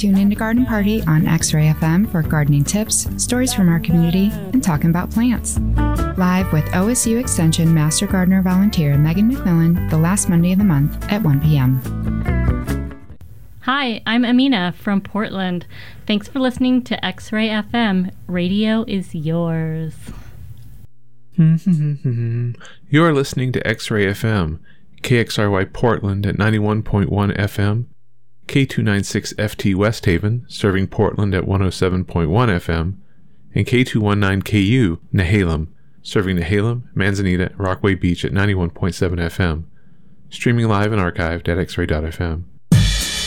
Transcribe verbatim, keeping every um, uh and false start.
Tune into Garden Party on X-Ray F M for gardening tips, stories from our community, and talking about plants. Live with O S U Extension Master Gardener Volunteer Megan McMillan the last Monday of the month at one p.m. Hi, I'm Amina from Portland. Thanks for listening to X-Ray F M. Radio is yours. You are listening to X-Ray F M, K X R Y Portland at ninety-one point one F M, K two ninety-six F T West Haven, serving Portland at one oh seven point one F M, and K two nineteen K U, Nehalem, serving Nehalem, Manzanita, and Rockaway Beach at ninety-one point seven F M. Streaming live and archived at x ray dot f m.